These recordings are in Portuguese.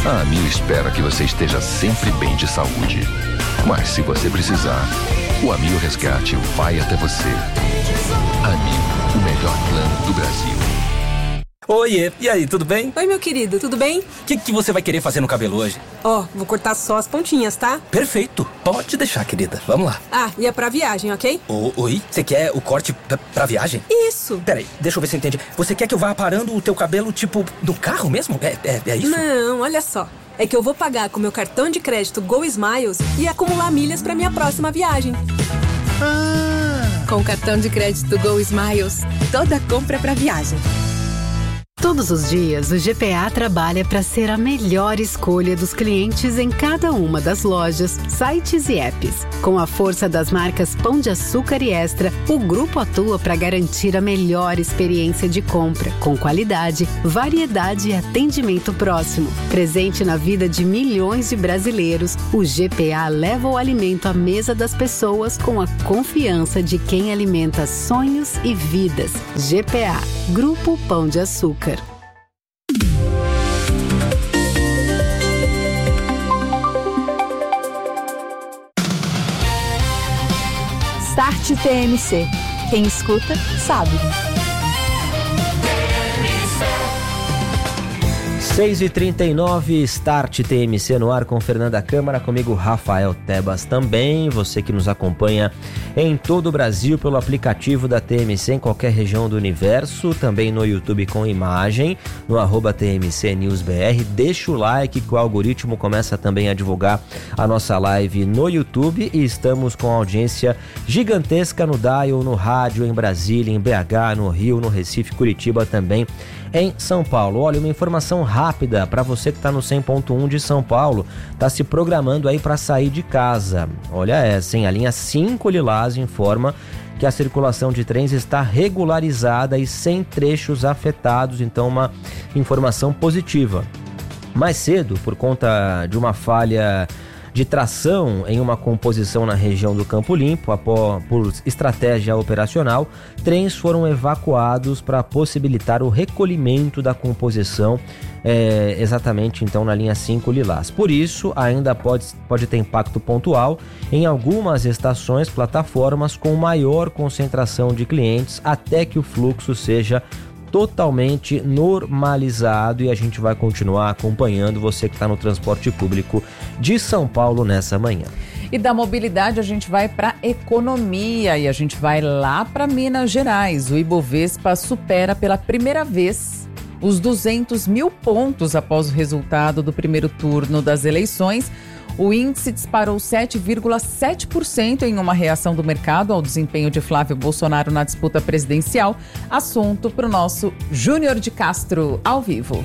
A Amil espera que você esteja sempre bem de saúde. Mas se você precisar, o Amil Resgate vai até você. Amil, o melhor plano do Brasil. Oiê, e aí, tudo bem? Oi, meu querido, tudo bem? O que você vai querer fazer no cabelo hoje? Vou cortar só as pontinhas, tá? Perfeito, pode deixar, querida, vamos lá. E é pra viagem, ok? Oi, você quer o corte pra viagem? Isso. Peraí, deixa eu ver se eu entendi. Você quer que eu vá aparando o teu cabelo, tipo, no carro mesmo? É isso? Não, olha só. É que eu vou pagar com meu cartão de crédito Go Smiles e acumular milhas pra minha próxima viagem. Com o cartão de crédito Go Smiles, toda compra é pra viagem. Todos os dias, o GPA trabalha para ser a melhor escolha dos clientes em cada uma das lojas, sites e apps. Com a força das marcas Pão de Açúcar e Extra, o grupo atua para garantir a melhor experiência de compra, com qualidade, variedade e atendimento próximo. Presente na vida de milhões de brasileiros, o GPA leva o alimento à mesa das pessoas com a confiança de quem alimenta sonhos e vidas. GPA, Grupo Pão de Açúcar. Start TMC. Quem escuta, sabe. 6h39, Start TMC no ar com Fernanda Câmara, comigo Rafael Tebas também. Você que nos acompanha em todo o Brasil pelo aplicativo da TMC em qualquer região do universo, também no YouTube com imagem, no @TMCNewsBR. Deixa o like que o algoritmo começa também a divulgar a nossa live no YouTube e estamos com audiência gigantesca no Dial, no rádio, em Brasília, em BH, no Rio, no Recife, Curitiba também, em São Paulo. Olha, uma informação rápida para você que está no 100.1 de São Paulo, está se programando aí para sair de casa. Olha essa, hein? A linha 5 Lilás informa que a circulação de trens está regularizada e sem trechos afetados, então uma informação positiva. Mais cedo, por conta de uma falha de tração em uma composição na região do Campo Limpo, por estratégia operacional, trens foram evacuados para possibilitar o recolhimento da composição, exatamente então na linha 5 Lilás. Por isso, ainda pode ter impacto pontual em algumas estações, plataformas com maior concentração de clientes, até que o fluxo seja totalmente normalizado, e a gente vai continuar acompanhando você que está no transporte público de São Paulo nessa manhã. E da mobilidade a gente vai para economia e a gente vai lá para Minas Gerais. O Ibovespa supera pela primeira vez os 200 mil pontos após o resultado do primeiro turno das eleições. O índice disparou 7,7% em uma reação do mercado ao desempenho de Flávio Bolsonaro na disputa presidencial. Assunto para o nosso Júnior de Castro, ao vivo.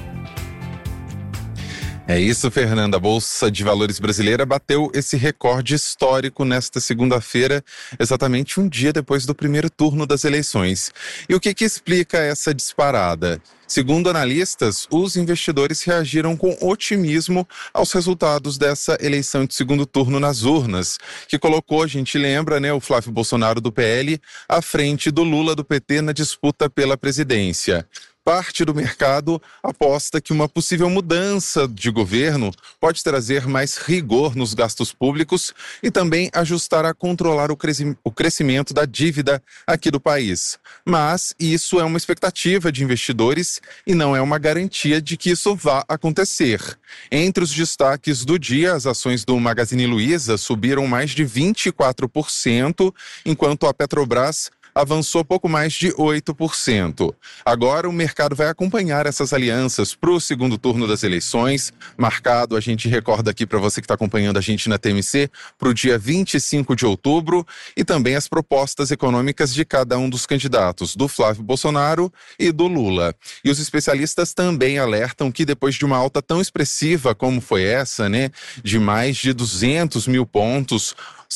É isso, Fernanda. A Bolsa de Valores brasileira bateu esse recorde histórico nesta segunda-feira, exatamente um dia depois do primeiro turno das eleições. E o que explica essa disparada? Segundo analistas, os investidores reagiram com otimismo aos resultados dessa eleição de segundo turno nas urnas, que colocou, a gente lembra, o Flávio Bolsonaro do PL à frente do Lula do PT na disputa pela presidência. Parte do mercado aposta que uma possível mudança de governo pode trazer mais rigor nos gastos públicos e também ajustar a controlar o crescimento da dívida aqui do país. Mas isso é uma expectativa de investidores e não é uma garantia de que isso vá acontecer. Entre os destaques do dia, as ações do Magazine Luiza subiram mais de 24%, enquanto a Petrobras avançou pouco mais de 8%. Agora o mercado vai acompanhar essas alianças para o segundo turno das eleições, marcado, a gente recorda aqui para você que está acompanhando a gente na TMC, para o dia 25 de outubro, e também as propostas econômicas de cada um dos candidatos, do Flávio Bolsonaro e do Lula. E os especialistas também alertam que depois de uma alta tão expressiva como foi essa, de mais de 200 mil pontos,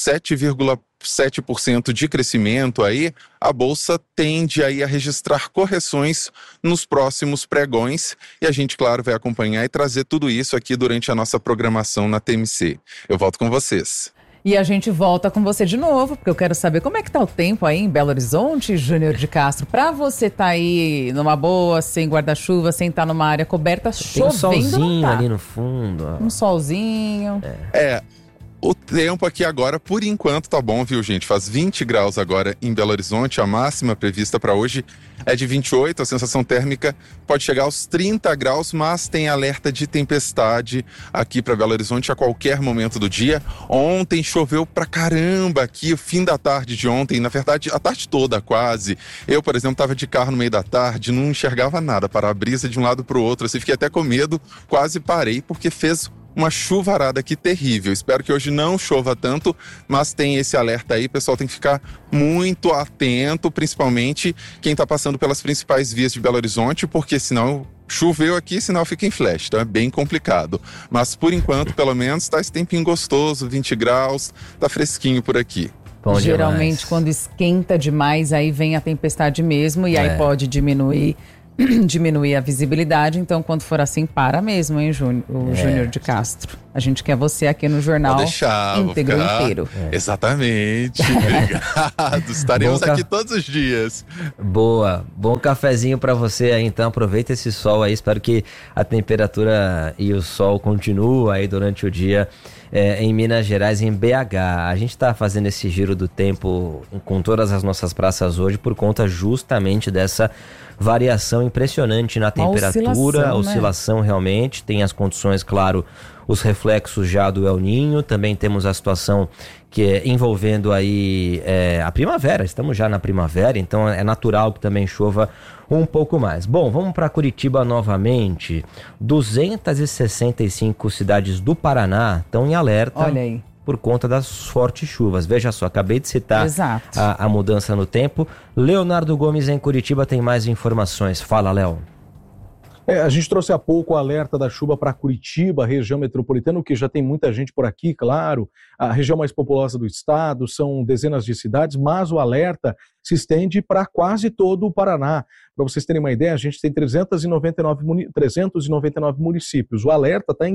7,7% de crescimento aí, a Bolsa tende aí a registrar correções nos próximos pregões e a gente, claro, vai acompanhar e trazer tudo isso aqui durante a nossa programação na TMC. Eu volto com vocês. E a gente volta com você de novo, porque eu quero saber como é que tá o tempo aí em Belo Horizonte, Júnior de Castro. Pra você tá aí numa boa, sem guarda-chuva, sem estar numa área coberta, Tem um chovendo, solzinho não tá? ali no fundo. Ó. Um solzinho. O tempo aqui agora, por enquanto, tá bom, viu, gente? Faz 20 graus agora em Belo Horizonte. A máxima prevista para hoje é de 28. A sensação térmica pode chegar aos 30 graus, mas tem alerta de tempestade aqui para Belo Horizonte a qualquer momento do dia. Ontem choveu pra caramba aqui, o fim da tarde de ontem. Na verdade, a tarde toda quase. Eu, por exemplo, estava de carro no meio da tarde, não enxergava nada, para-brisa de um lado para o outro. Assim, fiquei até com medo, quase parei, porque fez uma chuvarada aqui terrível. Espero que hoje não chova tanto, mas tem esse alerta aí. O pessoal tem que ficar muito atento, principalmente quem está passando pelas principais vias de Belo Horizonte, porque senão choveu aqui, sinal fica em flash, então é bem complicado. Mas por enquanto, pelo menos, tá esse tempinho gostoso, 20 graus, tá fresquinho por aqui. Bom Geralmente, demais. quando esquenta demais, aí vem a tempestade mesmo, e aí pode diminuir a visibilidade. Então, quando for assim, para mesmo, hein, Júnior de Castro? A gente quer você aqui no jornal íntegro inteiro. Exatamente. Obrigado. Estaremos aqui todos os dias. Boa. Bom cafezinho pra você aí, então. Aproveita esse sol aí. Espero que a temperatura e o sol continuem aí durante o dia em Minas Gerais, em BH. A gente tá fazendo esse giro do tempo com todas as nossas praças hoje por conta justamente dessa variação impressionante na temperatura, oscilação, né? Realmente, tem as condições, claro, os reflexos já do El Niño, também temos a situação que é envolvendo aí a primavera, estamos já na primavera, então é natural que também chova um pouco mais. Bom, vamos para Curitiba novamente. 265 cidades do Paraná estão em alerta. Olha aí. Por conta das fortes chuvas. Veja só, acabei de citar a mudança no tempo. Leonardo Gomes em Curitiba tem mais informações. Fala, Léo. A gente trouxe há pouco o alerta da chuva para Curitiba, região metropolitana, o que já tem muita gente por aqui, claro. A região mais populosa do estado, são dezenas de cidades, mas o alerta se estende para quase todo o Paraná. Para vocês terem uma ideia, a gente tem 399 municípios. O alerta está em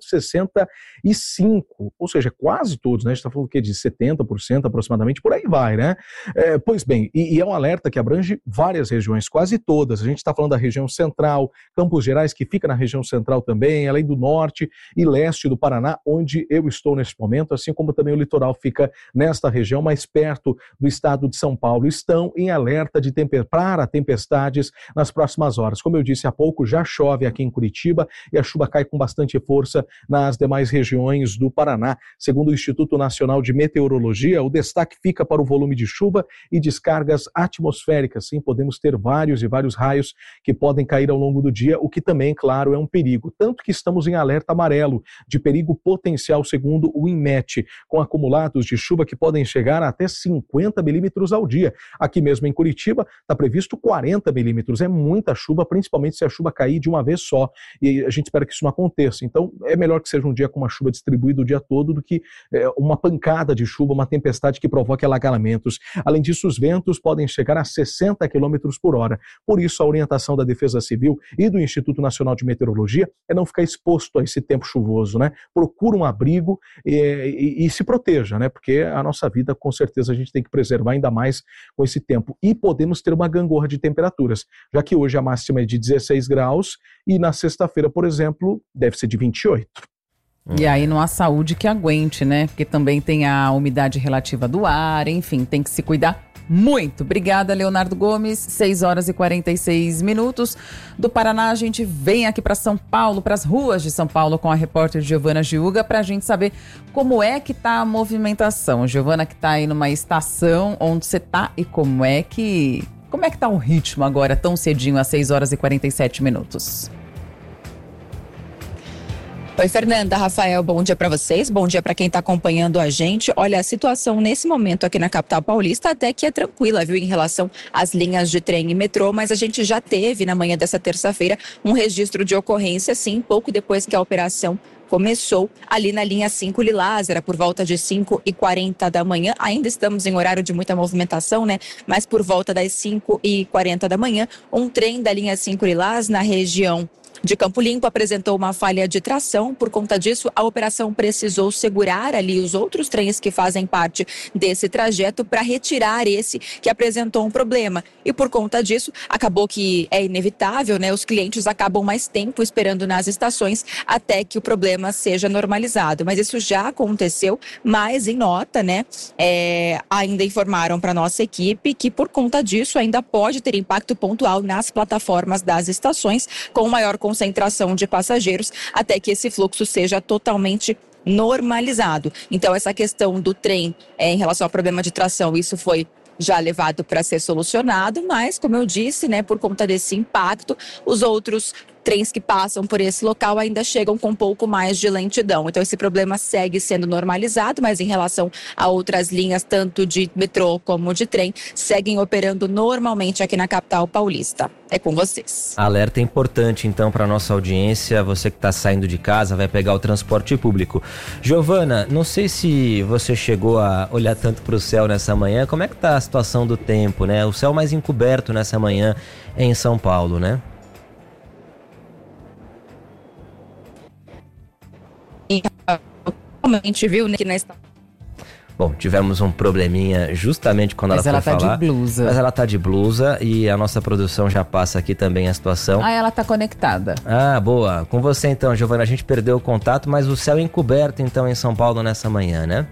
265, ou seja, quase todos, né? A gente está falando de 70% aproximadamente, por aí vai, né? Pois bem, e é um alerta que abrange várias regiões, quase todas. A gente está falando da região central, Campos Gerais, que fica na região central também, além do norte e leste do Paraná, onde eu estou neste momento, assim como também o litoral fica nesta região, mais perto do estado de São Paulo, estão em alerta para tempestades nas próximas horas. Como eu disse há pouco, já chove aqui em Curitiba e a chuva cai com bastante força nas demais regiões do Paraná. Segundo o Instituto Nacional de Meteorologia, o destaque fica para o volume de chuva e descargas atmosféricas. Sim, podemos ter vários e vários raios que podem cair ao longo do dia, o que também, claro, é um perigo. Tanto que estamos em alerta amarelo de perigo potencial, segundo o INMET, com acumulados de chuva que podem chegar a até 50 milímetros ao dia. Aqui mesmo em Curitiba está previsto 40 milímetros. É muita chuva, principalmente se a chuva cair de uma vez só. E a gente espera que isso não aconteça. Então é melhor que seja um dia com uma chuva distribuída o dia todo do que uma pancada de chuva, uma tempestade que provoque alagamentos. Além disso, os ventos podem chegar a 60 km por hora. Por isso, a orientação da Defesa Civil e do Instituto Nacional de Meteorologia é não ficar exposto a esse tempo chuvoso, né? Procura um abrigo e se proteja, né? Porque a nossa vida, com certeza, a gente tem que preservar ainda mais com esse tempo. E podemos ter uma gangorra de temperaturas, já que hoje a máxima é de 16 graus e na sexta-feira, por exemplo, deve ser de 28. E aí não há saúde que aguente, né? Porque também tem a umidade relativa do ar, enfim, tem que se cuidar muito. Obrigada, Leonardo Gomes. 6 horas e 46 minutos. Do Paraná, a gente vem aqui para São Paulo, para as ruas de São Paulo, com a repórter Giovana Giuga, para a gente saber como é que tá a movimentação. Giovana, que tá aí numa estação, onde você tá e como é que tá o ritmo agora, tão cedinho, às 6 horas e 47 minutos? Oi, Fernanda, Rafael, bom dia para vocês, bom dia para quem está acompanhando a gente. Olha, a situação nesse momento aqui na capital paulista até que é tranquila, viu, em relação às linhas de trem e metrô, mas a gente já teve na manhã dessa terça-feira um registro de ocorrência, sim, pouco depois que a operação começou ali na linha 5 Lilás, era por volta de 5h40 da manhã, ainda estamos em horário de muita movimentação, né? Mas por volta das 5h40 da manhã, um trem da linha 5 Lilás na região de Campo Limpo apresentou uma falha de tração. Por conta disso, a operação precisou segurar ali os outros trens que fazem parte desse trajeto para retirar esse que apresentou um problema. E por conta disso, acabou que é inevitável, né? Os clientes acabam mais tempo esperando nas estações até que o problema seja normalizado. Mas isso já aconteceu, mas em nota, né? Ainda informaram para nossa equipe que por conta disso ainda pode ter impacto pontual nas plataformas das estações, com maior concentração de passageiros, até que esse fluxo seja totalmente normalizado. Então, essa questão do trem em relação ao problema de tração, isso foi já levado para ser solucionado, mas, como eu disse, né, por conta desse impacto, os outros trens que passam por esse local ainda chegam com um pouco mais de lentidão. Então, esse problema segue sendo normalizado, mas em relação a outras linhas, tanto de metrô como de trem, seguem operando normalmente aqui na capital paulista. É com vocês. Alerta importante, então, para nossa audiência. Você que está saindo de casa, vai pegar o transporte público. Giovana, não sei se você chegou a olhar tanto para o céu nessa manhã. Como é que está a situação do tempo, né? O céu mais encoberto nessa manhã em São Paulo, né? Realmente, viu, que na estação. Bom, tivemos um probleminha justamente quando ela foi falar. Mas ela tá de blusa. Mas ela tá de blusa e a nossa produção já passa aqui também a situação. Ela tá conectada. Boa. Com você então, Giovana, a gente perdeu o contato, mas o céu encoberto então em São Paulo nessa manhã, né?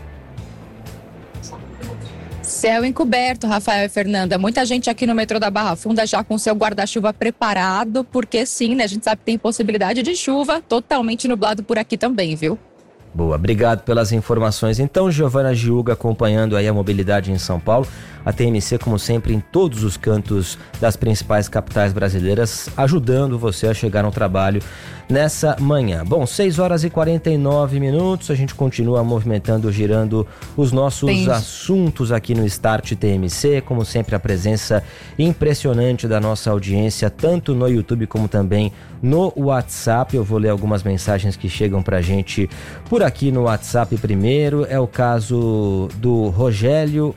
Céu encoberto, Rafael e Fernanda. Muita gente aqui no metrô da Barra Funda já com seu guarda-chuva preparado, porque sim, né? A gente sabe que tem possibilidade de chuva, totalmente nublado por aqui também, viu? Boa, obrigado pelas informações. Então, Giovana Giuga acompanhando aí a mobilidade em São Paulo. A TMC, como sempre, em todos os cantos das principais capitais brasileiras, ajudando você a chegar no trabalho nessa manhã. Bom, 6h49, a gente continua movimentando, girando os nossos assuntos aqui no Start TMC. Como sempre, a presença impressionante da nossa audiência, tanto no YouTube como também no WhatsApp. Eu vou ler algumas mensagens que chegam pra gente por aqui no WhatsApp primeiro. É o caso do Rogério,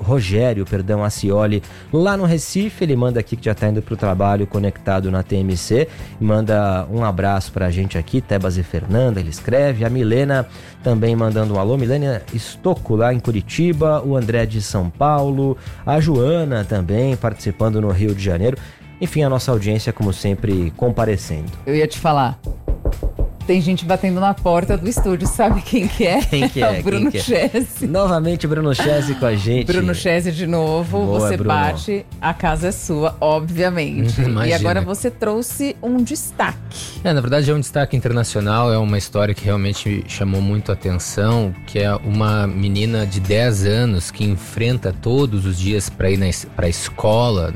Acioli, lá no Recife. Ele manda aqui que já tá indo pro trabalho conectado na TMC. Manda um abraço pra gente aqui, Tebas e Fernanda, ele escreve. A Milena também mandando um alô. Milena Estocco lá em Curitiba. O André de São Paulo. A Joana também participando no Rio de Janeiro. Enfim, a nossa audiência, como sempre, comparecendo. Eu ia te falar. Tem gente batendo na porta do estúdio, sabe quem que é? Quem que é? O Bruno Chesi. Novamente Bruno Chesi com a gente. Bruno Chesi de novo, boa, você Bruno. Bate, a casa é sua, obviamente. Imagina. E agora você trouxe um destaque. Na verdade é um destaque internacional, é uma história que realmente chamou muito a atenção, que é uma menina de 10 anos que enfrenta todos os dias para ir para a escola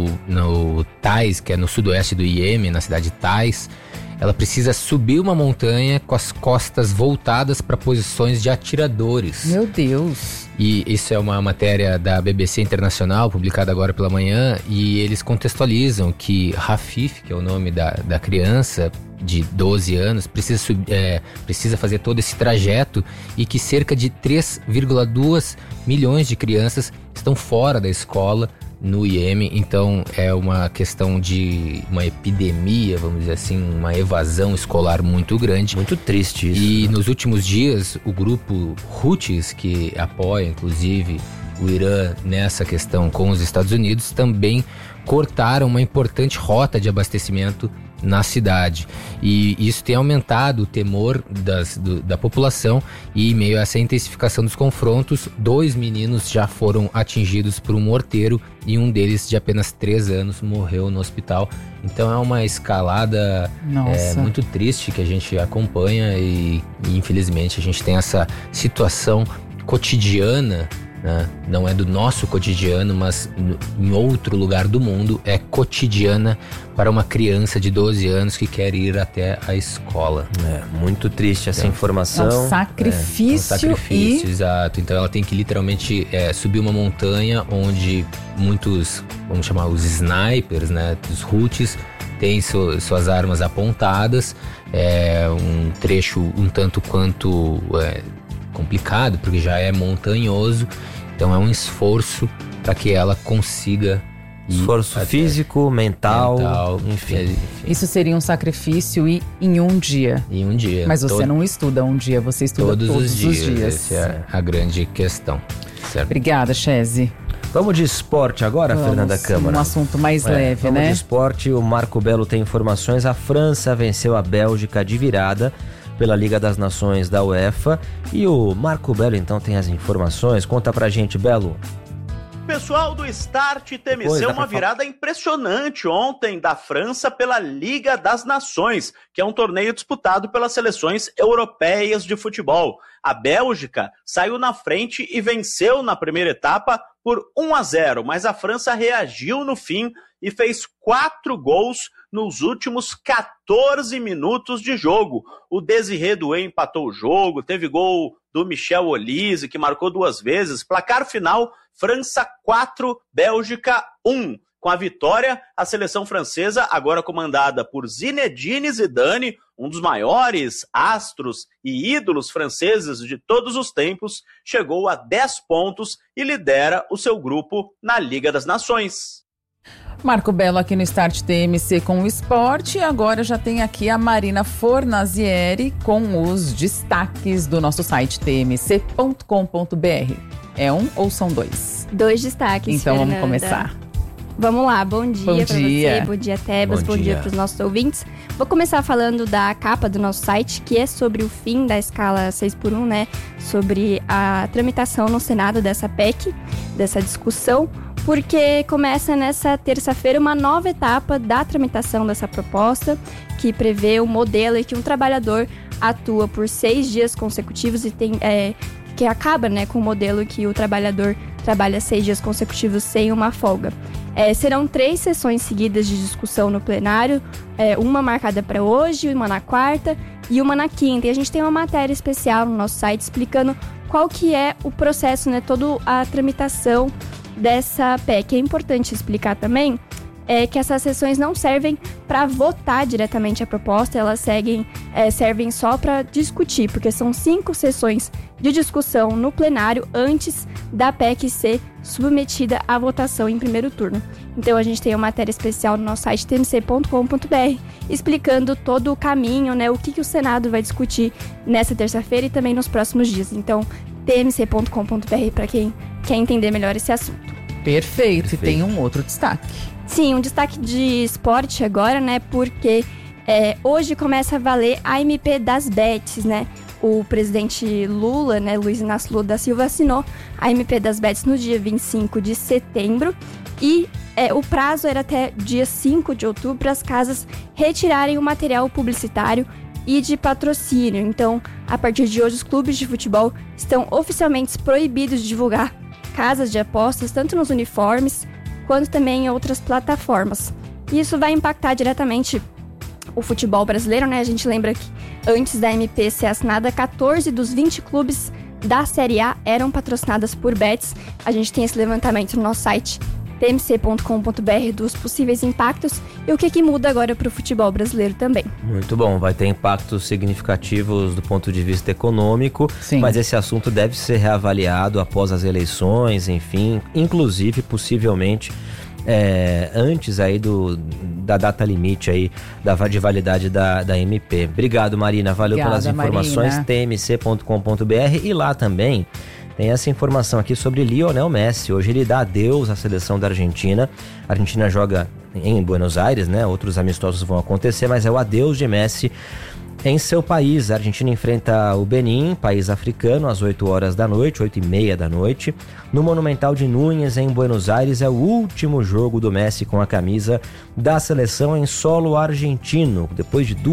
no Taiz, que é no sudoeste do Iêmen, na cidade de Taiz. Ela precisa subir uma montanha com as costas voltadas para posições de atiradores. Meu Deus! E isso é uma matéria da BBC Internacional, publicada agora pela manhã, e eles contextualizam que Rafif, que é o nome da criança de 12 anos, precisa fazer todo esse trajeto e que cerca de 3,2 milhões de crianças estão fora da escola no Iêmen. Então é uma questão de uma epidemia, vamos dizer assim, uma evasão escolar muito grande. Muito triste isso. E nos últimos dias, o grupo Houthis, que apoia inclusive o Irã nessa questão com os Estados Unidos, também cortaram uma importante rota de abastecimento na cidade, e isso tem aumentado o temor da população. E em meio a essa intensificação dos confrontos, 2 meninos já foram atingidos por um morteiro e um deles, de apenas 3 anos, morreu no hospital. Então é uma escalada muito triste que a gente acompanha e infelizmente a gente tem essa situação cotidiana, né? Não é do nosso cotidiano, mas em outro lugar do mundo é cotidiana para uma criança de 12 anos que quer ir até a escola. Muito triste essa informação. É um sacrifício. Exato. Então ela tem que literalmente subir uma montanha onde muitos, vamos chamar os snipers, né, dos Houthis, têm suas armas apontadas. É um trecho um tanto quanto complicado, porque já é montanhoso. Então é um esforço para que ela consiga Esforço físico, mental, enfim. Isso seria um sacrifício e em um dia. Em um dia. Mas você não estuda um dia, você estuda todos os dias. Essa é a grande questão. Certo? Obrigada, Chese. Vamos de esporte agora, Fernanda Câmara. Um assunto mais leve, vamos né? de esporte, o Marco Belo tem informações. A França venceu a Bélgica de virada pela Liga das Nações da UEFA. E o Marco Belo, então, tem as informações. Conta pra gente, Belo. Pessoal do Start TMC, uma virada impressionante ontem da França pela Liga das Nações, que é um torneio disputado pelas seleções europeias de futebol. A Bélgica saiu na frente e venceu na primeira etapa por 1-0, mas a França reagiu no fim e fez 4 gols nos últimos 14 minutos de jogo. O Désiré Doué empatou o jogo, teve gol do Michel Olise, que marcou 2 vezes. Placar final, França 4, Bélgica 1. Com a vitória, a seleção francesa, agora comandada por Zinedine Zidane, um dos maiores astros e ídolos franceses de todos os tempos, chegou a 10 pontos e lidera o seu grupo na Liga das Nações. Marco Belo aqui no Start TMC com o esporte. Agora já tem aqui a Marina Fornazieri com os destaques do nosso site tmc.com.br. É um ou são 2? 2 destaques, então Fernanda. Vamos começar. Vamos lá, bom dia para você, bom dia Tebas, bom dia para os nossos ouvintes. Vou começar falando da capa do nosso site, que é sobre o fim da escala 6x1, né? Sobre a tramitação no Senado dessa PEC, dessa discussão, porque começa nessa terça-feira uma nova etapa da tramitação dessa proposta, que prevê o modelo em que um trabalhador atua por 6 dias consecutivos e tem... que acaba, né, com o modelo que o trabalhador trabalha 6 dias consecutivos sem uma folga. Serão 3 sessões seguidas de discussão no plenário, uma marcada para hoje, uma na quarta e uma na quinta. E a gente tem uma matéria especial no nosso site explicando qual que é o processo, né, toda a tramitação dessa PEC. É importante explicar também que essas sessões não servem para votar diretamente a proposta, elas servem só para discutir, porque são 5 sessões de discussão no plenário antes da PEC ser submetida à votação em primeiro turno. Então a gente tem uma matéria especial no nosso site tmc.com.br explicando todo o caminho, né, o que o Senado vai discutir nessa terça-feira e também nos próximos dias. Então tmc.com.br para quem quer entender melhor esse assunto. Perfeito. E tem um outro destaque. Sim, um destaque de esporte agora, né? Porque hoje começa a valer a MP das bets, né? O presidente Lula, né, Luiz Inácio Lula da Silva, assinou a MP das bets no dia 25 de setembro. E o prazo era até dia 5 de outubro para as casas retirarem o material publicitário e de patrocínio. Então, a partir de hoje, os clubes de futebol estão oficialmente proibidos de divulgar casas de apostas, tanto nos uniformes quanto também em outras plataformas. E isso vai impactar diretamente o futebol brasileiro, né? A gente lembra que antes da MP ser assinada, 14 dos 20 clubes da Série A eram patrocinadas por bets. A gente tem esse levantamento no nosso site tmc.com.br dos possíveis impactos e o que muda agora para o futebol brasileiro também. Muito bom, vai ter impactos significativos do ponto de vista econômico, sim, mas esse assunto deve ser reavaliado após as eleições, enfim, inclusive possivelmente antes aí da data limite aí de validade da MP. Obrigado, Marina, valeu pelas informações, tmc.com.br, e lá também tem essa informação aqui sobre Lionel Messi. Hoje ele dá adeus à seleção da Argentina. A Argentina joga em Buenos Aires, né? Outros amistosos vão acontecer, mas é o adeus de Messi em seu país. A Argentina enfrenta o Benin, país africano, às 8 horas da noite, 8h30 da noite, no Monumental de Núñez, em Buenos Aires. É o último jogo do Messi com a camisa da seleção em solo argentino. Depois de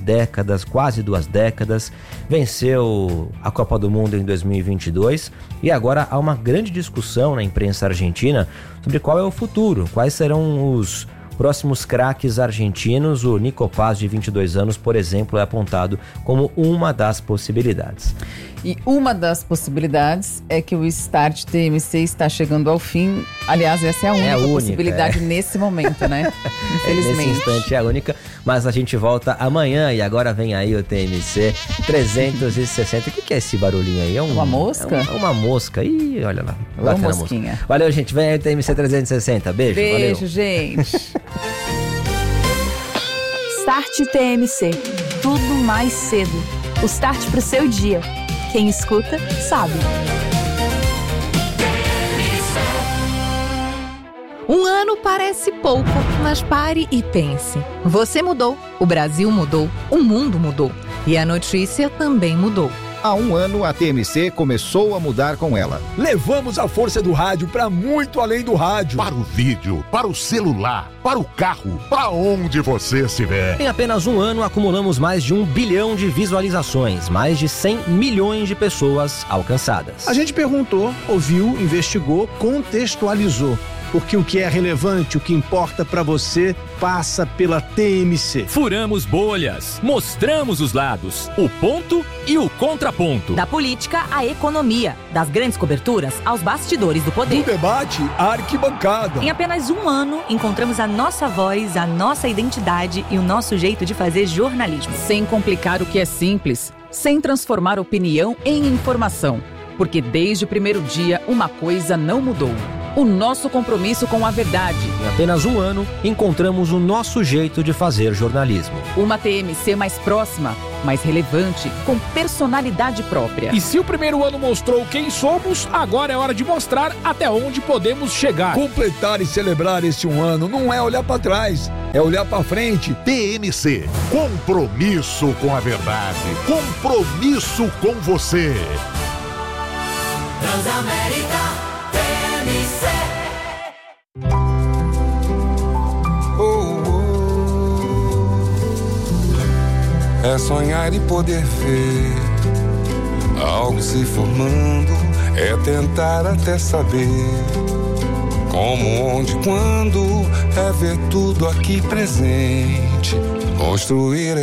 quase duas décadas, venceu a Copa do Mundo em 2022 e agora há uma grande discussão na imprensa argentina sobre qual é o futuro, quais serão os próximos craques argentinos. O Nico Paz, de 22 anos, por exemplo, é apontado como uma das possibilidades. E uma das possibilidades é que o Start TMC está chegando ao fim. Aliás, essa é a única possibilidade nesse momento, né? Infelizmente. Nesse instante é a única, mas a gente volta amanhã e agora vem aí o TMC 360. O que é esse barulhinho aí? Uma mosca? É uma mosca. Ih, olha lá. Uma mosquinha. Mosca. Valeu, gente. Vem aí o TMC 360. Beijo, valeu. Beijo, gente. Start TMC. Tudo mais cedo. O start pro seu dia. Quem escuta, sabe. Um ano parece pouco, mas pare e pense. Você mudou, o Brasil mudou, o mundo mudou. E a notícia também mudou. Há um ano, a TMC começou a mudar com ela. Levamos a força do rádio para muito além do rádio. Para o vídeo, para o celular, para o carro, para onde você estiver. Em apenas um ano, acumulamos mais de 1 bilhão de visualizações, mais de 100 milhões de pessoas alcançadas. A gente perguntou, ouviu, investigou, contextualizou. Porque o que é relevante, o que importa para você, passa pela TMC. Furamos bolhas, mostramos os lados, o ponto e o contraponto. Da política à economia, das grandes coberturas aos bastidores do poder. Do debate à arquibancada. Em apenas um ano, encontramos a nossa voz, a nossa identidade e o nosso jeito de fazer jornalismo. Sem complicar o que é simples, sem transformar opinião em informação. Porque desde o primeiro dia, uma coisa não mudou. O nosso compromisso com a verdade. Em apenas um ano, encontramos o nosso jeito de fazer jornalismo. Uma TMC mais próxima, mais relevante, com personalidade própria. E se o primeiro ano mostrou quem somos, agora é hora de mostrar até onde podemos chegar. Completar e celebrar esse um ano não é olhar para trás, é olhar para frente. TMC, compromisso com a verdade, compromisso com você. Transamérica. É sonhar e poder ver algo se formando, é tentar até saber como, onde, quando, é ver tudo aqui presente, construir